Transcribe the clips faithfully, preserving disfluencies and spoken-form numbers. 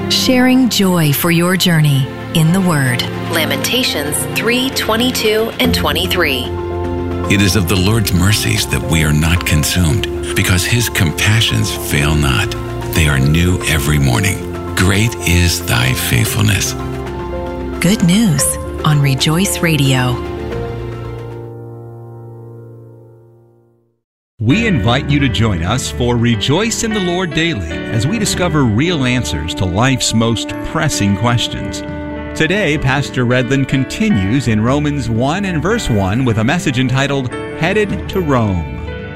Sharing joy for your journey in the Word. Lamentations three twenty-two and twenty-three. It is of the Lord's mercies that we are not consumed, because his compassions fail not. They are new every morning. Great is thy faithfulness. Good news on Rejoice Radio. We invite you to join us for Rejoice in the Lord Daily as we discover real answers to life's most pressing questions. Today, Pastor Redland continues in Romans one and verse one with a message entitled, Headed to Rome.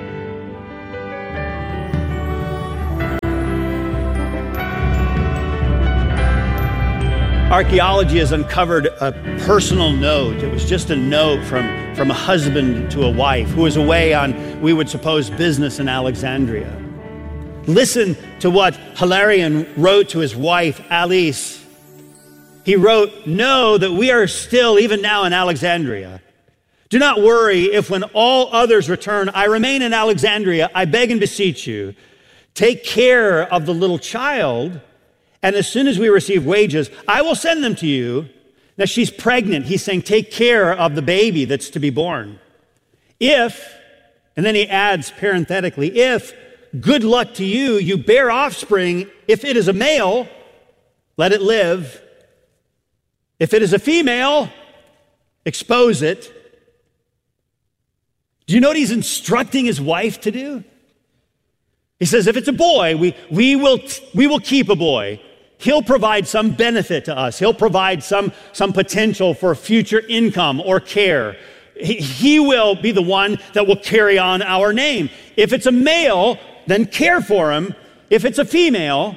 Archaeology has uncovered a personal note. It was just a note from, from a husband to a wife who was away on, we would suppose, business in Alexandria. Listen to what Hilarion wrote to his wife, Alice. He wrote, "Know that we are still, even now, in Alexandria. Do not worry if when all others return, I remain in Alexandria. I beg and beseech you, take care of the little child, and as soon as we receive wages, I will send them to you." Now she's pregnant. He's saying, take care of the baby that's to be born. If, and then he adds parenthetically, if, good luck to you, you bear offspring, if it is a male, let it live. If it is a female, expose it. Do you know what he's instructing his wife to do? He says, if it's a boy, we, we, will, we will keep a boy. He'll provide some benefit to us. He'll provide some, some potential for future income or care. He, he will be the one that will carry on our name. If it's a male, then care for him. If it's a female,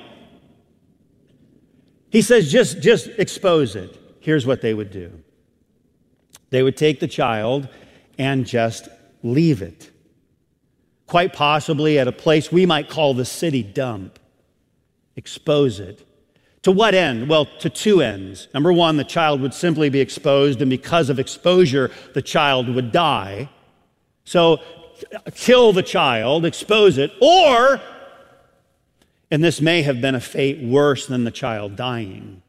he says, just, just expose it. Here's what they would do. They would take the child and just leave it. Quite possibly at a place we might call the city dump. Expose it. To what end? Well, to two ends. Number one, the child would simply be exposed, and because of exposure, the child would die. So, kill the child, expose it, or, and this may have been a fate worse than the child dying,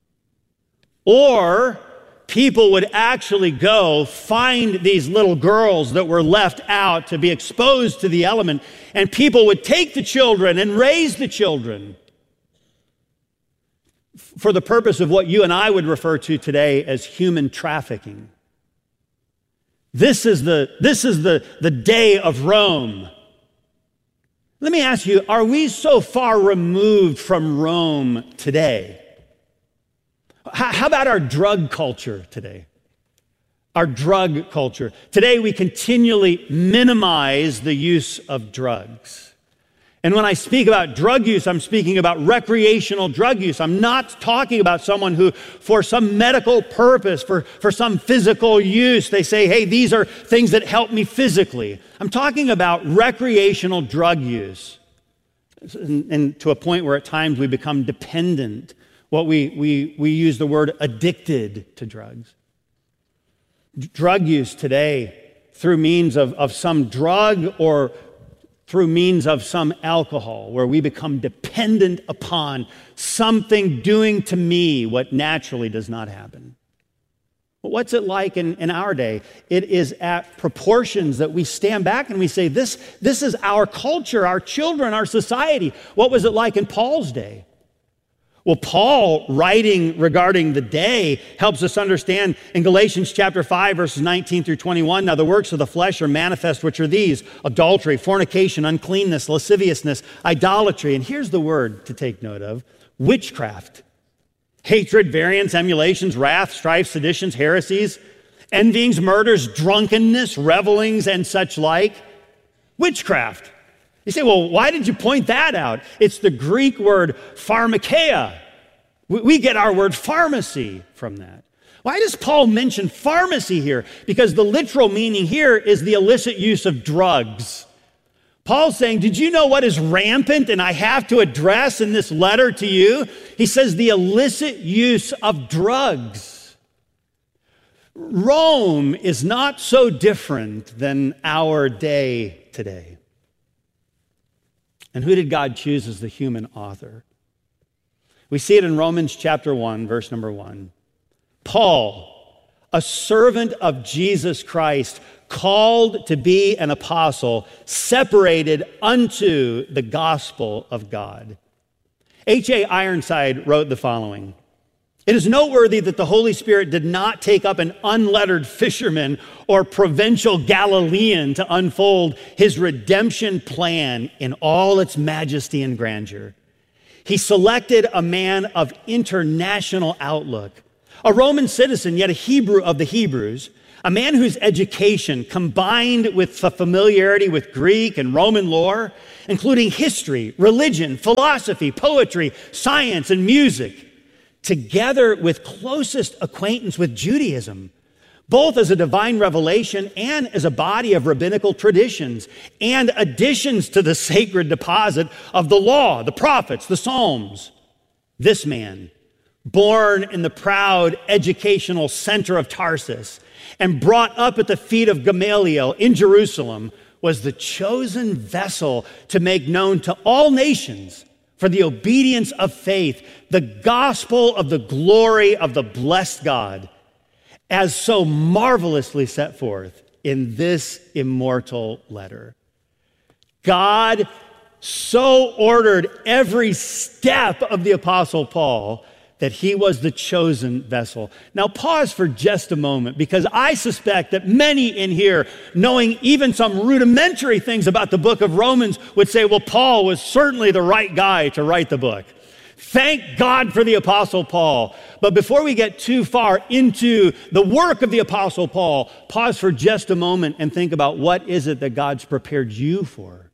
or people would actually go find these little girls that were left out to be exposed to the element, and people would take the children and raise the children for the purpose of what you and I would refer to today as human trafficking. This is the, this is the, the day of Rome. Let me ask you, are we so far removed from Rome today? How about our drug culture today? Our drug culture. Today we continually minimize the use of drugs. And when I speak about drug use, I'm speaking about recreational drug use. I'm not talking about someone who, for some medical purpose, for, for some physical use, they say, hey, these are things that help me physically. I'm talking about recreational drug use. And, and to a point where at times we become dependent. What we, we, we use the word addicted to drugs. Drug use today through means of, of some drug or through means of some alcohol, where we become dependent upon something doing to me what naturally does not happen. But what's it like in, in our day? It is at proportions that we stand back and we say, this, this is our culture, our children, our society. What was it like in Paul's day? Well, Paul, writing regarding the day, helps us understand in Galatians chapter five, verses nineteen through twenty-one, now the works of the flesh are manifest, which are these: adultery, fornication, uncleanness, lasciviousness, idolatry, and here's the word to take note of: witchcraft, hatred, variance, emulations, wrath, strife, seditions, heresies, envyings, murders, drunkenness, revelings, and such like. Witchcraft. You say, well, why did you point that out? It's the Greek word pharmakeia. We get our word pharmacy from that. Why does Paul mention pharmacy here? Because the literal meaning here is the illicit use of drugs. Paul's saying, did you know what is rampant and I have to address in this letter to you? He says the illicit use of drugs. Rome is not so different than our day today. And who did God choose as the human author? We see it in Romans chapter one, verse number one. Paul, a servant of Jesus Christ, called to be an apostle, separated unto the gospel of God. H A Ironside wrote the following: "It is noteworthy that the Holy Spirit did not take up an unlettered fisherman or provincial Galilean to unfold his redemption plan in all its majesty and grandeur. He selected a man of international outlook, a Roman citizen, yet a Hebrew of the Hebrews, a man whose education, combined with the familiarity with Greek and Roman lore, including history, religion, philosophy, poetry, science, and music, together with closest acquaintance with Judaism, both as a divine revelation and as a body of rabbinical traditions and additions to the sacred deposit of the law, the prophets, the Psalms. This man, born in the proud educational center of Tarsus and brought up at the feet of Gamaliel in Jerusalem, was the chosen vessel to make known to all nations, for the obedience of faith, the gospel of the glory of the blessed God, as so marvelously set forth in this immortal letter." God so ordered every step of the Apostle Paul that he was the chosen vessel. Now pause for just a moment, because I suspect that many in here, knowing even some rudimentary things about the book of Romans, would say, well, Paul was certainly the right guy to write the book. Thank God for the Apostle Paul. But before we get too far into the work of the Apostle Paul, pause for just a moment and think about, what is it that God's prepared you for?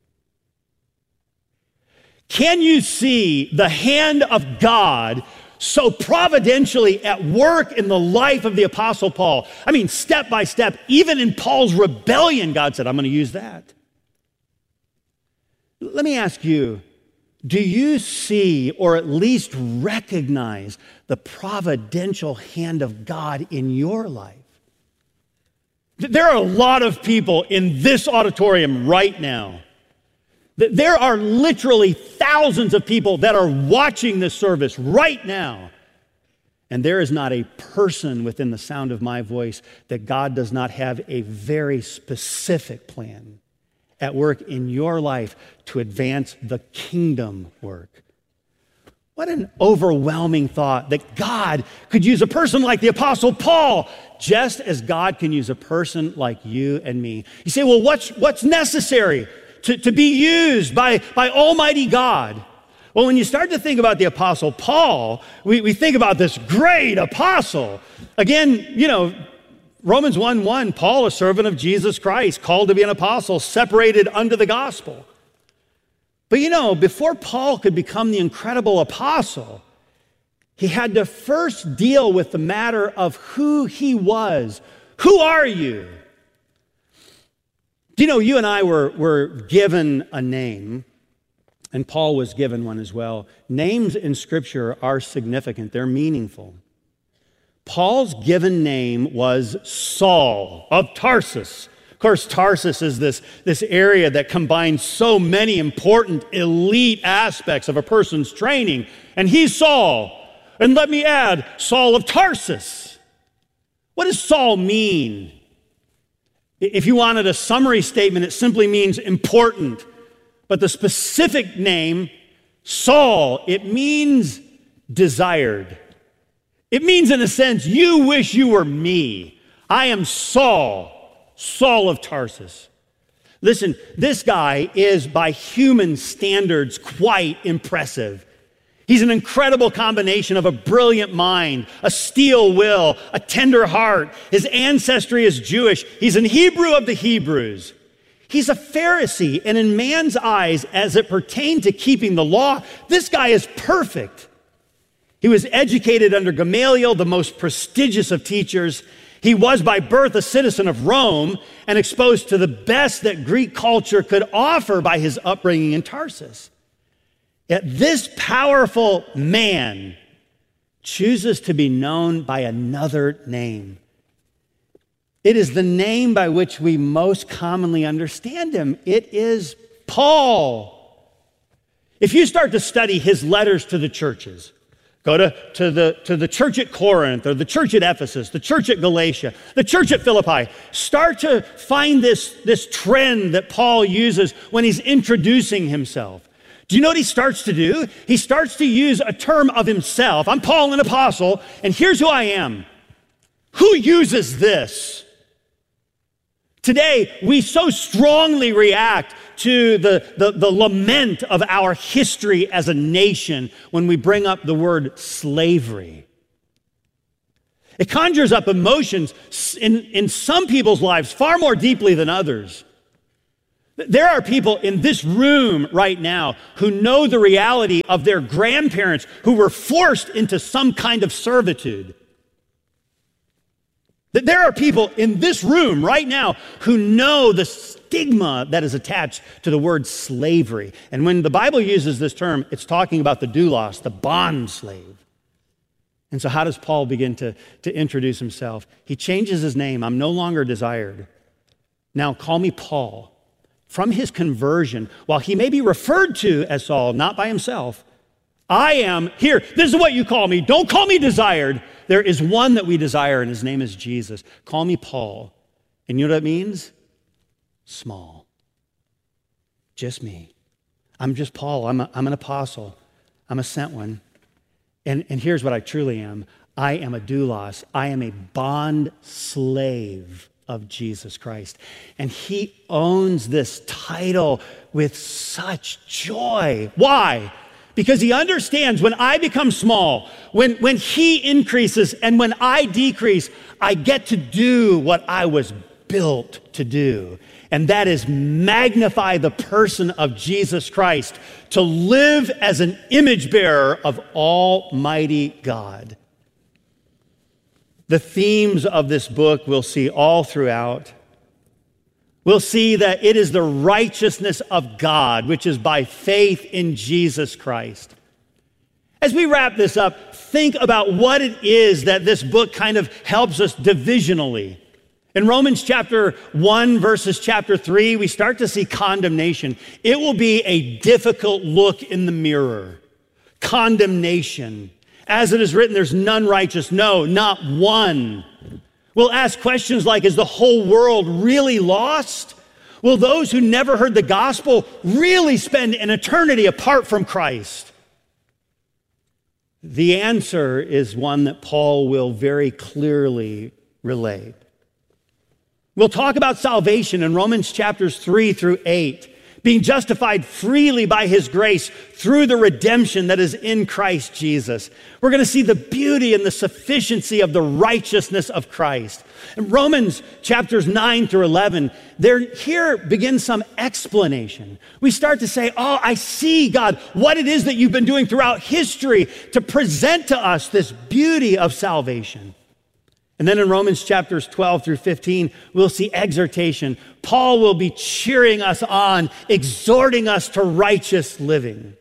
Can you see the hand of God so providentially at work in the life of the Apostle Paul? I mean, step by step, even in Paul's rebellion, God said, I'm going to use that. Let me ask you, do you see or at least recognize the providential hand of God in your life? There are a lot of people in this auditorium right now. There are literally thousands of people that are watching this service right now. And there is not a person within the sound of my voice that God does not have a very specific plan at work in your life to advance the kingdom work. What an overwhelming thought that God could use a person like the Apostle Paul, just as God can use a person like you and me. You say, well, what's, what's necessary to, to be used by, by Almighty God? Well, when you start to think about the Apostle Paul, we, we think about this great apostle. Again, you know, Romans one one, Paul, a servant of Jesus Christ, called to be an apostle, separated unto the gospel. But you know, before Paul could become the incredible apostle, he had to first deal with the matter of who he was. Who are you? Do you know, you and I were, were given a name, and Paul was given one as well. Names in Scripture are significant. They're meaningful. Paul's given name was Saul of Tarsus. Of course, Tarsus is this, this area that combines so many important elite aspects of a person's training. And he's Saul. And let me add, Saul of Tarsus. What does Saul mean? If you wanted a summary statement, it simply means important. But the specific name, Saul, it means desired. It means, in a sense, you wish you were me. I am Saul, Saul of Tarsus. Listen, this guy is, by human standards, quite impressive. He's an incredible combination of a brilliant mind, a steel will, a tender heart. His ancestry is Jewish. He's an Hebrew of the Hebrews. He's a Pharisee, and in man's eyes, as it pertained to keeping the law, this guy is perfect. He was educated under Gamaliel, the most prestigious of teachers. He was by birth a citizen of Rome and exposed to the best that Greek culture could offer by his upbringing in Tarsus. Yet this powerful man chooses to be known by another name. It is the name by which we most commonly understand him. It is Paul. If you start to study his letters to the churches, Go to, to, the, to the church at Corinth, or the church at Ephesus, the church at Galatia, the church at Philippi. Start to find this, this trend that Paul uses when he's introducing himself. Do you know what he starts to do? He starts to use a term of himself. I'm Paul, an apostle, and here's who I am. Who uses this? Today, we so strongly react to the, the, the lament of our history as a nation when we bring up the word slavery. It conjures up emotions in, in some people's lives far more deeply than others. There are people in this room right now who know the reality of their grandparents who were forced into some kind of servitude. That there are people in this room right now who know the stigma that is attached to the word slavery. And when the Bible uses this term, it's talking about the doulos, the bond slave. And so how does Paul begin to, to introduce himself? He changes his name. I'm no longer desired. Now call me Paul. From his conversion, while he may be referred to as Saul, not by himself, I am here. This is what you call me. Don't call me desired. There is one that we desire, and his name is Jesus. Call me Paul. And you know what it means? Small. Just me. I'm just Paul. I'm, a, I'm an apostle. I'm a sent one. And, and here's what I truly am. I am a doulos. I am a bond slave of Jesus Christ. And he owns this title with such joy. Why? Because he understands when I become small, when, when he increases and when I decrease, I get to do what I was built to do. And that is magnify the person of Jesus Christ, to live as an image bearer of Almighty God. The themes of this book we'll see all throughout. We'll see that it is the righteousness of God, which is by faith in Jesus Christ. As we wrap this up, think about what it is that this book kind of helps us divisionally. In Romans chapter one verses chapter three, we start to see condemnation. It will be a difficult look in the mirror. Condemnation. As it is written, there's none righteous, no, not one. We'll ask questions like, is the whole world really lost? Will those who never heard the gospel really spend an eternity apart from Christ? The answer is one that Paul will very clearly relate. We'll talk about salvation in Romans chapters three through eight, being justified freely by his grace through the redemption that is in Christ Jesus. We're going to see the beauty and the sufficiency of the righteousness of Christ. In Romans chapters nine through eleven, there here begins some explanation. We start to say, oh, I see, God, what it is that you've been doing throughout history to present to us this beauty of salvation. And then in Romans chapters twelve through fifteen, we'll see exhortation. Paul will be cheering us on, exhorting us to righteous living.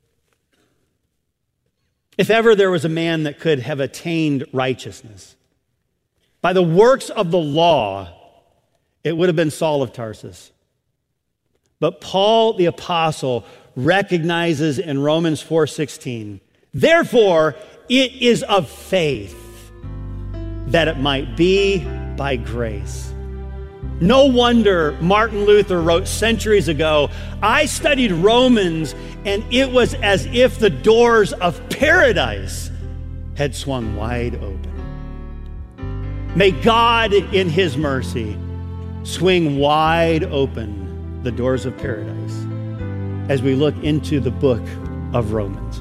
If ever there was a man that could have attained righteousness by the works of the law, it would have been Saul of Tarsus. But Paul the apostle recognizes in Romans four sixteen, therefore it is of faith, that it might be by grace. No wonder Martin Luther wrote centuries ago, I studied Romans and it was as if the doors of paradise had swung wide open. May God in his mercy swing wide open the doors of paradise as we look into the book of Romans.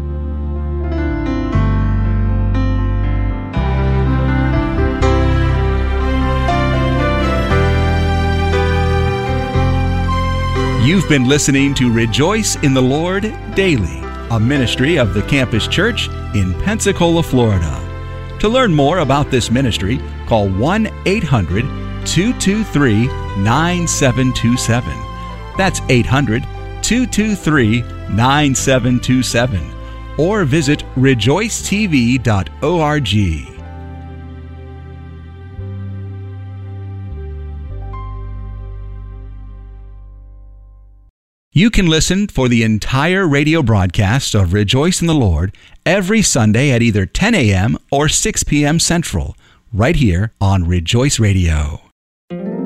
You've been listening to Rejoice in the Lord Daily, a ministry of the Campus Church in Pensacola, Florida. To learn more about this ministry, call one eight hundred two two three nine seven two seven. That's eight hundred two two three nine seven two seven. Or visit rejoice t v dot org. You can listen for the entire radio broadcast of Rejoice in the Lord every Sunday at either ten a.m. or six p.m. Central, right here on Rejoice Radio.